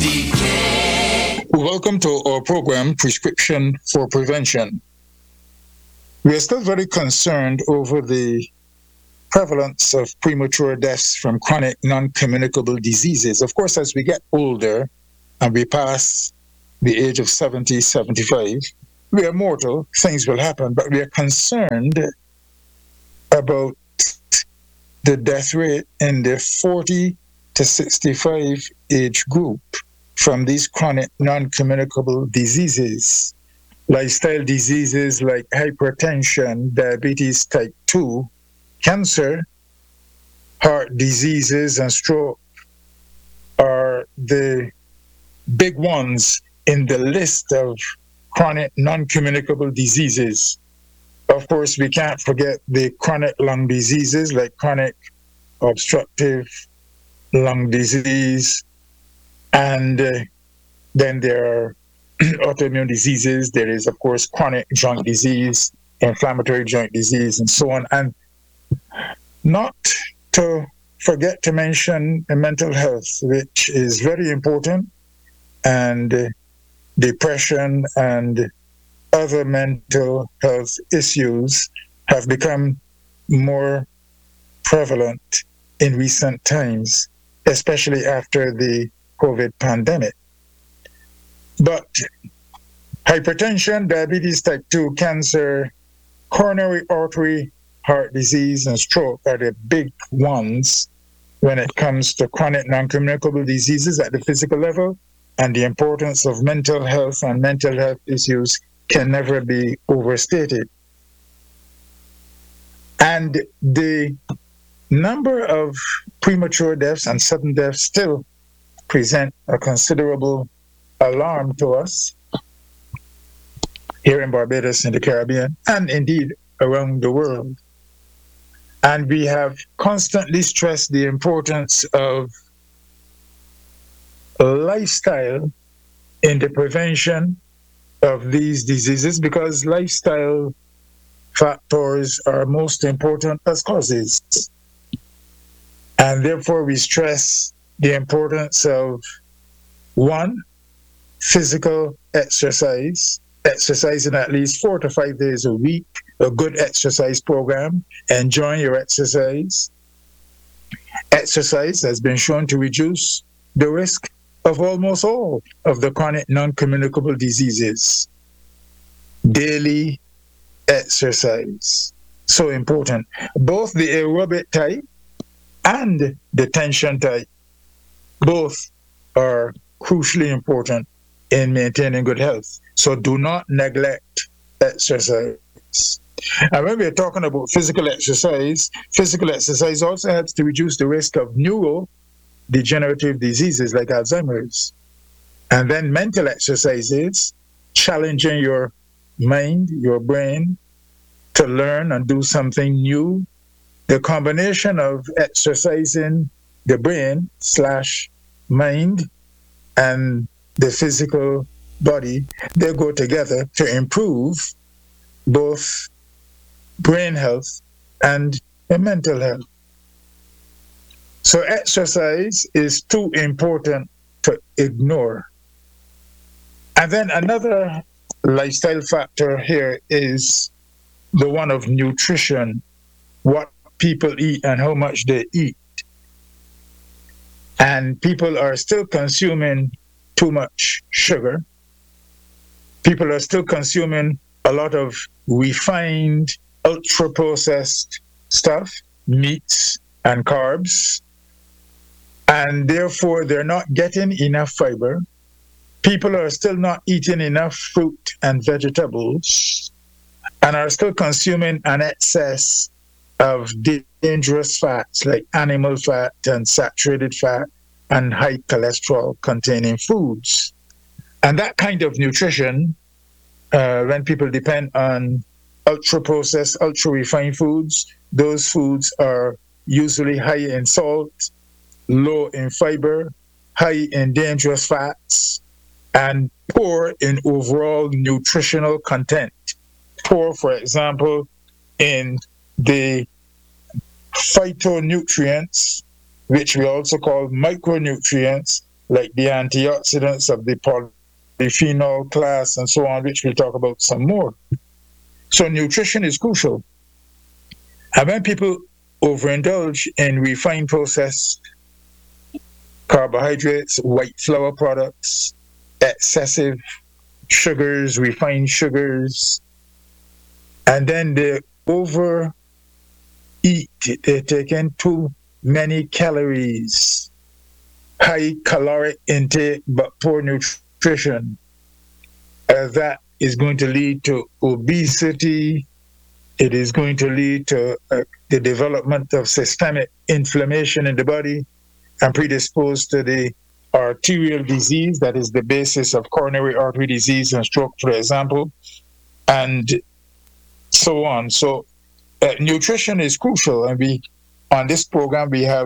Welcome to our program, Prescription for Prevention. We are still very concerned over the prevalence of premature deaths from chronic non-communicable diseases. Of course, as we get older and we pass the age of 70, 75, we are mortal, things will happen, but we are concerned about the death rate in the 40 to 65 age group from these chronic non-communicable diseases, lifestyle diseases like hypertension, diabetes type 2, cancer, heart diseases, and stroke are the big ones in the list of chronic non-communicable diseases. Of course, we can't forget the chronic lung diseases like chronic obstructive lung disease, and then there are autoimmune diseases. There is, of course, chronic joint disease, inflammatory joint disease, and so on. And not to forget to mention mental health, which is very important, and depression and other mental health issues have become more prevalent in recent times, especially after the COVID pandemic. But hypertension, diabetes type 2, cancer, coronary artery heart disease, and stroke are the big ones when it comes to chronic non-communicable diseases at the physical level, and the importance of mental health and mental health issues can never be overstated. And the number of premature deaths and sudden deaths still present a considerable alarm to us here in Barbados, in the Caribbean, and indeed around the world. And we have constantly stressed the importance of lifestyle in the prevention of these diseases, because lifestyle factors are most important as causes. And therefore we stress the importance of, one, physical exercise, exercising at least 4 to 5 days a week, a good exercise program, enjoying your exercise. Exercise has been shown to reduce the risk of almost all of the chronic non-communicable diseases. Daily exercise, so important. Both the aerobic type and the tension type, both are crucially important in maintaining good health. So do not neglect exercise. And when we're talking about physical exercise also helps to reduce the risk of neurodegenerative diseases like Alzheimer's. And then mental exercises, challenging your mind, your brain, to learn and do something new. The combination of exercising the brain / mind and the physical body, they go together to improve both brain health and mental health. So exercise is too important to ignore. And then another lifestyle factor here is the one of nutrition, what people eat and how much they eat. And people are still consuming too much sugar. People are still consuming a lot of refined, ultra-processed stuff, meats and carbs, and therefore they're not getting enough fiber. People are still not eating enough fruit and vegetables, and are still consuming an excess of dangerous fats like animal fat and saturated fat and high cholesterol containing foods. And that kind of nutrition, when people depend on ultra-processed, ultra-refined foods, those foods are usually high in salt, low in fiber, high in dangerous fats, and poor in overall nutritional content. Poor, for example, in the phytonutrients, which we also call micronutrients, like the antioxidants of the polyphenol class and so on, which we'll talk about some more. So nutrition is crucial. And when people overindulge in refined processed carbohydrates, white flour products, excessive sugars, refined sugars, and then they overeat, they take in too many calories, high caloric intake, but poor nutrition. That is going to lead to obesity. It is going to lead to the development of systemic inflammation in the body and predispose to the arterial disease that is the basis of coronary artery disease and stroke, for example, and so on. So nutrition is crucial, and we, on this program, we have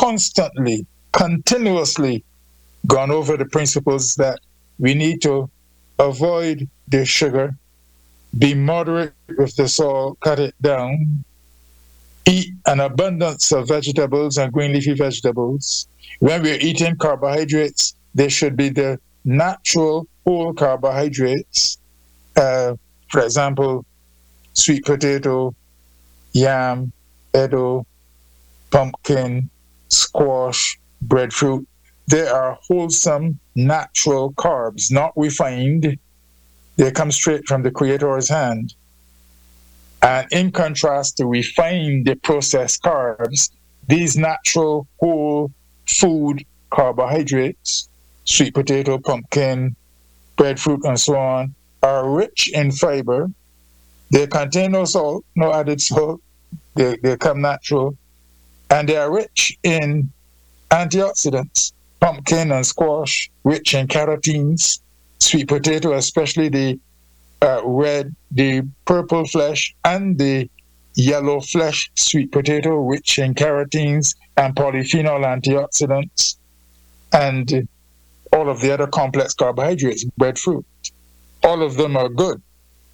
continuously gone over the principles that we need to avoid the sugar, be moderate with the salt, cut it down, eat an abundance of vegetables and green leafy vegetables. When we're eating carbohydrates, they should be the natural whole carbohydrates. For example, sweet potato, yam, edo, pumpkin, squash, breadfruit. They are wholesome, natural carbs, not refined. They come straight from the Creator's hand. And in contrast to refined processed carbs, these natural whole food carbohydrates, sweet potato, pumpkin, breadfruit, and so on, are rich in fiber. They contain no salt, no added salt. They come natural. And they are rich in antioxidants. Pumpkin and squash, rich in carotenes. Sweet potato, especially the red, the purple flesh, and the yellow flesh sweet potato, rich in carotenes and polyphenol antioxidants, and all of the other complex carbohydrates, breadfruit. All of them are good.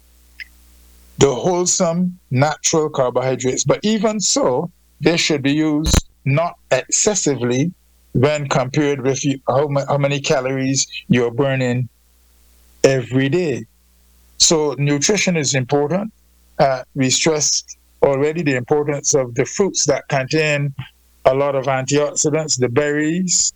The wholesome, natural carbohydrates. But even so, they should be used not excessively when compared with how many calories you're burning every day. So nutrition is important. We stressed already the importance of the fruits that contain a lot of antioxidants, the berries,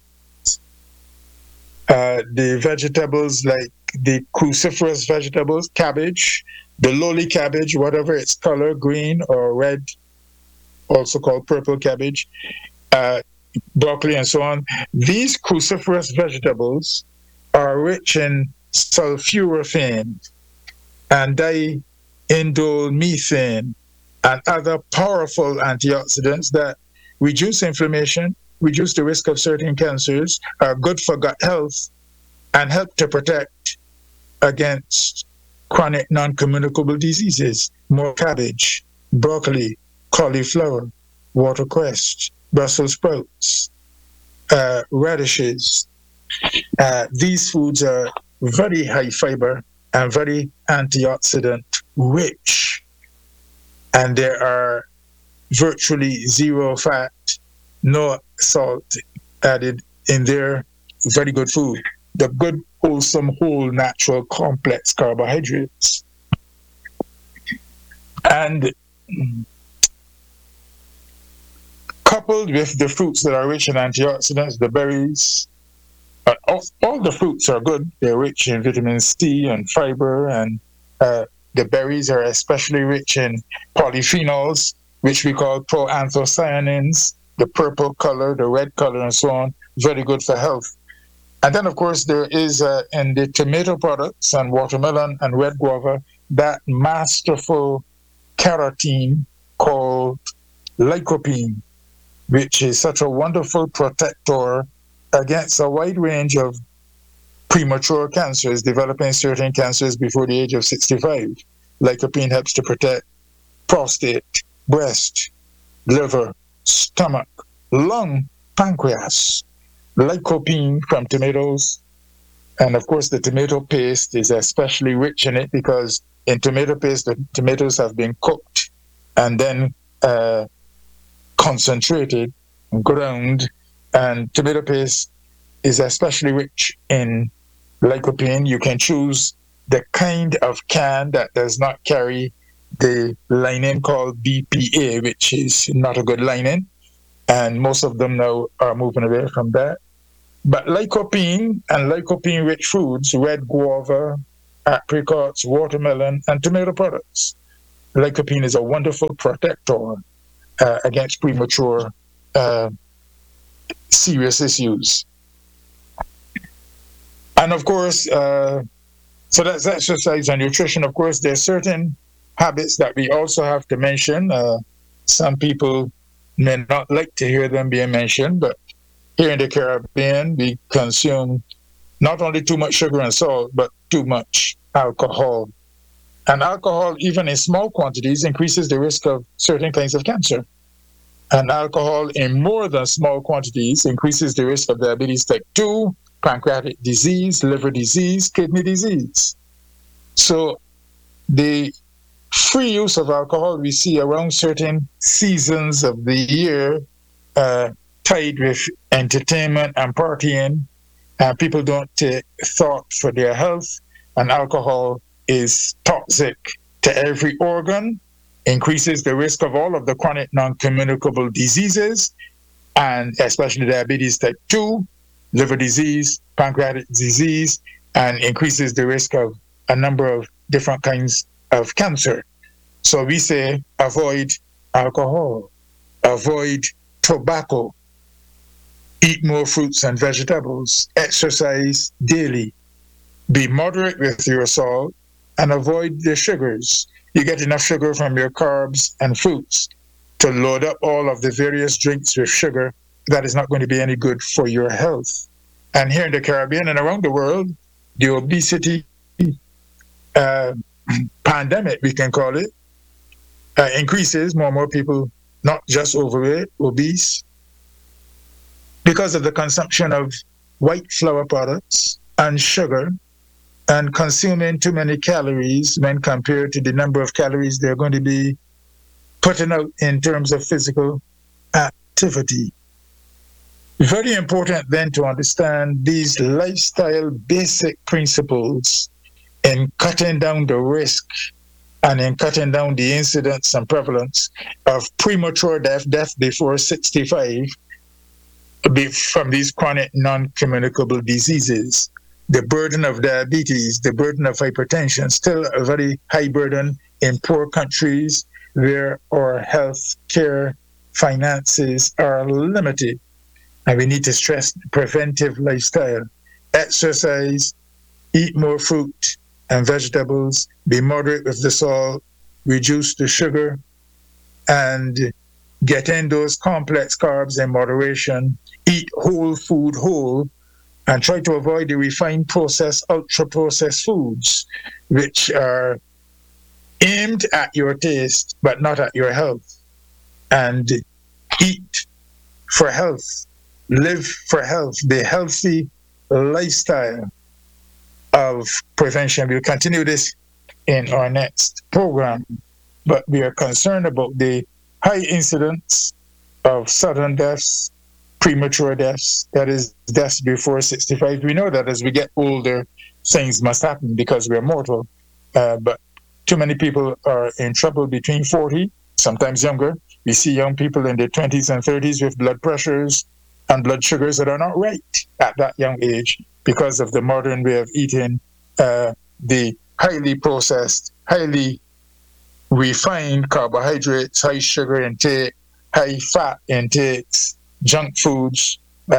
the vegetables like the cruciferous vegetables, cabbage, the lowly cabbage, whatever its color, green or red, also called purple cabbage, broccoli and so on. These cruciferous vegetables are rich in sulforaphane and diindolylmethane and other powerful antioxidants that reduce inflammation, reduce the risk of certain cancers, are good for gut health, and help to protect against chronic non-communicable diseases. More cabbage, broccoli, cauliflower, watercress, Brussels sprouts, radishes. These foods are very high fiber and very antioxidant rich. And there are virtually zero fat, no salt added in their very good food. The good, wholesome, whole, natural, complex carbohydrates. And coupled with the fruits that are rich in antioxidants, the berries, all the fruits are good. They're rich in vitamin C and fiber, and the berries are especially rich in polyphenols, which we call proanthocyanins, the purple color, the red color, and so on. Very good for health. And then, of course, there is in the tomato products and watermelon and red guava, that masterful carotene called lycopene, which is such a wonderful protector against a wide range of premature cancers, developing certain cancers before the age of 65. Lycopene helps to protect prostate, breast, liver, stomach, lung, pancreas. Lycopene from tomatoes. And of course, the tomato paste is especially rich in it because in tomato paste, the tomatoes have been cooked and then concentrated, ground, and tomato paste is especially rich in lycopene. You can choose the kind of can that does not carry the lining called BPA, which is not a good lining, and most of them now are moving away from that. But lycopene and lycopene-rich foods, red guava, apricots, watermelon, and tomato products. Lycopene is a wonderful protector against premature serious issues. And of course, so that's exercise and nutrition. Of course, there's certain habits that we also have to mention. Some people may not like to hear them being mentioned, but here in the Caribbean, we consume not only too much sugar and salt, but too much alcohol. And alcohol, even in small quantities, increases the risk of certain kinds of cancer. And alcohol in more than small quantities increases the risk of diabetes type 2, pancreatic disease, liver disease, kidney disease. So the free use of alcohol we see around certain seasons of the year, tied with entertainment and partying. People don't take thought for their health, and alcohol is toxic to every organ, increases the risk of all of the chronic non-communicable diseases, and especially diabetes type 2, liver disease, pancreatic disease, and increases the risk of a number of different kinds of cancer. So we say avoid alcohol, avoid tobacco, eat more fruits and vegetables, exercise daily, be moderate with your salt, and avoid the sugars. You get enough sugar from your carbs and fruits to load up all of the various drinks with sugar. That is not going to be any good for your health. And here in the Caribbean and around the world, the obesity pandemic, we can call it, increases. More and more people, not just overweight, obese, because of the consumption of white flour products and sugar, and consuming too many calories when compared to the number of calories they're going to be putting out in terms of physical activity. Very important then to understand these lifestyle basic principles in cutting down the risk and in cutting down the incidence and prevalence of premature death before 65 from these chronic non-communicable diseases. The burden of diabetes, the burden of hypertension, still a very high burden in poor countries where our health care finances are limited. And we need to stress preventive lifestyle. Exercise, eat more fruit and vegetables, be moderate with the salt, reduce the sugar, and get in those complex carbs in moderation, eat whole food whole, and try to avoid the refined processed, ultra-processed foods, which are aimed at your taste, but not at your health. And eat for health, live for health, the healthy lifestyle of prevention. We'll continue this in our next program, but we are concerned about the high incidence of sudden deaths, premature deaths, that is, deaths before 65. We know that as we get older, things must happen because we're mortal, but too many people are in trouble between 40, sometimes younger. We see young people in their 20s and 30s with blood pressures and blood sugars that are not right at that young age because of the modern way of eating, the highly processed, highly refined carbohydrates, high sugar intake, high fat intakes, junk foods,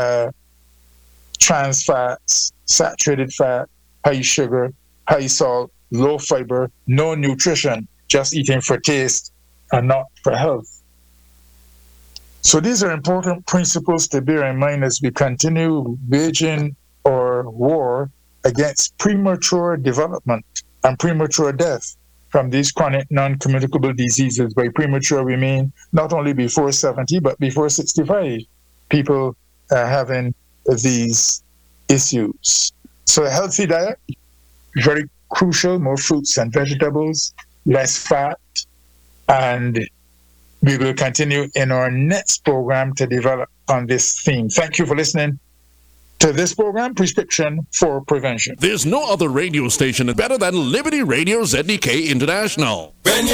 trans fats, saturated fat, high sugar, high salt, low fiber, no nutrition, just eating for taste and not for health. So these are important principles to bear in mind as we continue waging our war against premature development and premature death from these chronic non-communicable diseases. By premature, we mean not only before 70, but before 65, people having these issues. So a healthy diet, very crucial, more fruits and vegetables, less fat, and we will continue in our next program to develop on this theme. Thank you for listening. to this program, Prescription for Prevention. There's no other radio station better than Liberty Radio ZDK International.